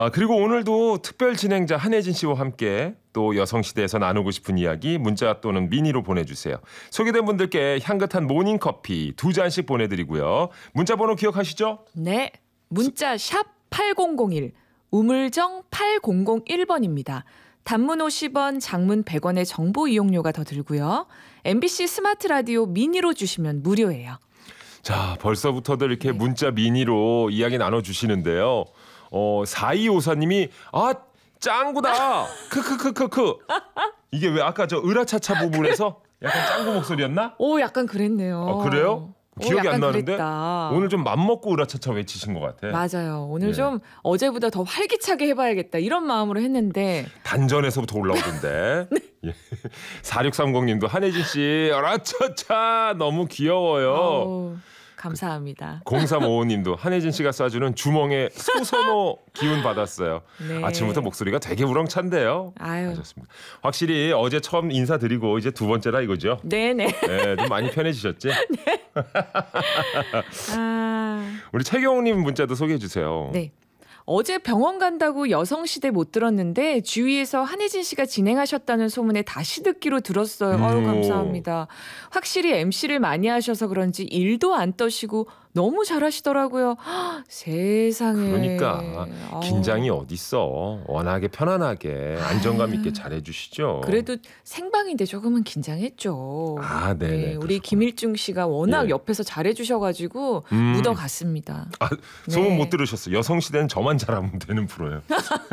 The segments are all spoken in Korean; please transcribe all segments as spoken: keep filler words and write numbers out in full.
아, 그리고 오늘도 특별 진행자 한혜진 씨와 함께 또 여성시대에서 나누고 싶은 이야기 문자 또는 미니로 보내주세요. 소개된 분들께 향긋한 모닝커피 두 잔씩 보내드리고요. 문자 번호 기억하시죠? 네. 문자 샵 팔공공일 우물정 팔공공일 번입니다. 단문 오십 원, 장문 백 원의 정보 이용료가 더 들고요. 엠비씨 스마트 라디오 미니로 주시면 무료예요. 자, 벌써부터들 이렇게 네. 문자 미니로 이야기 나눠주시는데요. 어, 사이오사님이 아 짱구다 크크크크크 이게 왜 아까 저 으라차차 부분에서 약간 짱구 목소리였나? 오, 약간 그랬네요. 어, 그래요? 오, 기억이 안 약간 나는데 그랬다. 오늘 좀 맘먹고 으라차차 외치신 것 같아. 맞아요. 오늘 예. 좀 어제보다 더 활기차게 해봐야겠다 이런 마음으로 했는데 단전에서부터 올라오던데. 예. 사육삼공님도 한혜진 씨 으라차차 너무 귀여워요. 어우, 감사합니다. 공삼오오님도 한혜진 씨가 쏴주는 주멍에 소선호 기운 받았어요. 네. 아침부터 목소리가 되게 우렁찬데요. 아유. 하셨습니다. 확실히 어제 처음 인사드리고 이제 두 번째라 이거죠. 네네. 네, 좀 많이 편해지셨지? 아, 우리 최경호님 문자도 소개해 주세요. 네. 어제 병원 간다고 여성시대 못 들었는데 주위에서 한혜진 씨가 진행하셨다는 소문에 다시 듣기로 들었어요. 음. 아유, 감사합니다. 확실히 엠씨를 많이 하셔서 그런지 일도 안 떠시고 너무 잘하시더라고요. 헉, 세상에. 그러니까 아우. 긴장이 어딨어. 워낙에 편안하게 안정감 있게 잘해주시죠. 그래도 생방인데 조금은 긴장했죠. 아, 네네, 네, 우리 그러셨구나. 김일중 씨가 워낙 예. 옆에서 잘해주셔가지고 음. 묻어갔습니다. 아, 소문 네. 못 들으셨어. 여성시대는 저만 잘하면 되는 프로예요.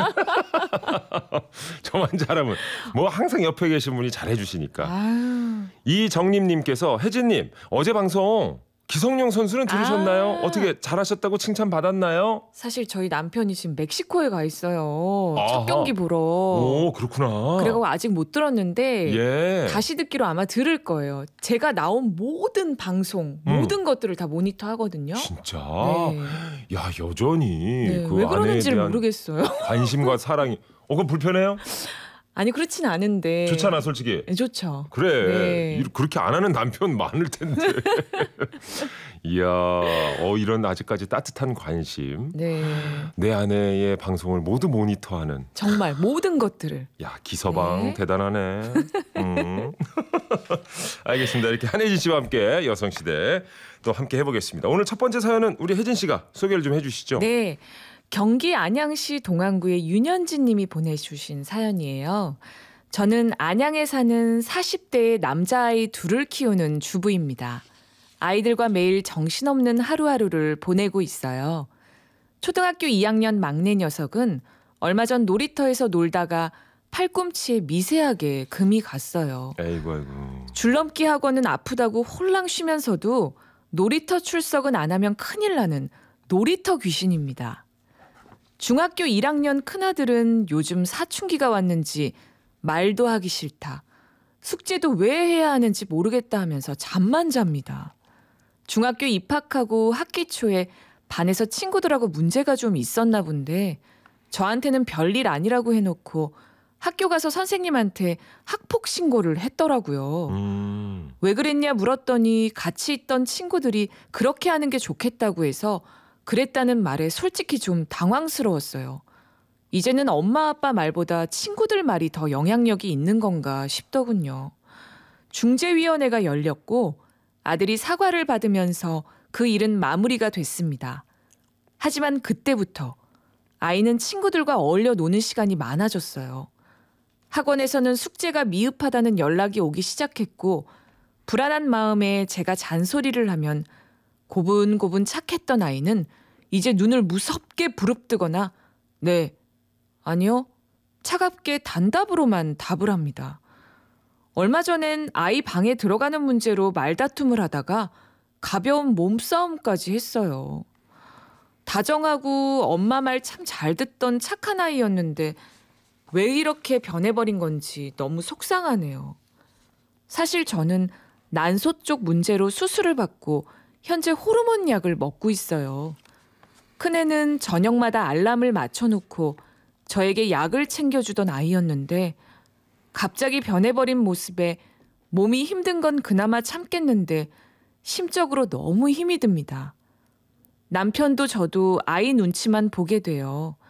저만 잘하면 뭐 항상 옆에 계신 분이 잘해주시니까. 아유. 이정림님께서 혜진님 어제 방송 기성용 선수는 들으셨나요? 아. 어떻게 잘하셨다고 칭찬 받았나요? 사실 저희 남편이 지금 멕시코에 가 있어요. 아하. 첫 경기 보러. 오, 그렇구나. 그래고 아직 못 들었는데 예. 다시 듣기로 아마 들을 거예요. 제가 나온 모든 방송, 음. 모든 것들을 다 모니터 하거든요. 진짜. 네. 야, 여전히 네, 그 왜 아내에 그러는지를 대한 모르겠어요. 관심과 사랑이. 어, 그건 불편해요? 아니 그렇진 않은데. 좋잖아, 솔직히. 네, 좋죠. 그래. 네. 이- 그렇게 안 하는 남편 많을 텐데. 이야, 어, 이런 아직까지 따뜻한 관심. 네. 내 아내의 방송을 모두 모니터하는. 정말 모든 것들을. 야, 기서방 네. 대단하네. 음. 알겠습니다. 이렇게 한혜진 씨와 함께 여성시대 또 함께 해보겠습니다. 오늘 첫 번째 사연은 우리 혜진 씨가 소개를 좀 해주시죠. 네. 경기 안양시 동안구의 윤현진 님이 보내주신 사연이에요. 저는 안양에 사는 사십 대의 남자아이 둘을 키우는 주부입니다. 아이들과 매일 정신없는 하루하루를 보내고 있어요. 초등학교 이 학년 막내 녀석은 얼마 전 놀이터에서 놀다가 팔꿈치에 미세하게 금이 갔어요. 아이고 아이고. 줄넘기 학원은 아프다고 홀랑 쉬면서도 놀이터 출석은 안 하면 큰일 나는 놀이터 귀신입니다. 중학교 일 학년 큰아들은 요즘 사춘기가 왔는지 말도 하기 싫다. 숙제도 왜 해야 하는지 모르겠다 하면서 잠만 잡니다. 중학교 입학하고 학기 초에 반에서 친구들하고 문제가 좀 있었나 본데 저한테는 별일 아니라고 해놓고 학교 가서 선생님한테 학폭 신고를 했더라고요. 음. 왜 그랬냐 물었더니 같이 있던 친구들이 그렇게 하는 게 좋겠다고 해서 그랬다는 말에 솔직히 좀 당황스러웠어요. 이제는 엄마 아빠 말보다 친구들 말이 더 영향력이 있는 건가 싶더군요. 중재위원회가 열렸고 아들이 사과를 받으면서 그 일은 마무리가 됐습니다. 하지만 그때부터 아이는 친구들과 어울려 노는 시간이 많아졌어요. 학원에서는 숙제가 미흡하다는 연락이 오기 시작했고 불안한 마음에 제가 잔소리를 하면 고분고분 착했던 아이는 이제 눈을 무섭게 부릅뜨거나 네, 아니요, 차갑게 단답으로만 답을 합니다. 얼마 전엔 아이 방에 들어가는 문제로 말다툼을 하다가 가벼운 몸싸움까지 했어요. 다정하고 엄마 말 참 잘 듣던 착한 아이였는데 왜 이렇게 변해버린 건지 너무 속상하네요. 사실 저는 난소 쪽 문제로 수술을 받고 현재 호르몬 약을 먹고 있어요. 큰애는 저녁마다 알람을 맞춰놓고 저에게 약을 챙겨주던 아이였는데 갑자기 변해버린 모습에 몸이 힘든 건 그나마 참겠는데 심적으로 너무 힘이 듭니다. 남편도 저도 아이 눈치만 보게 돼요.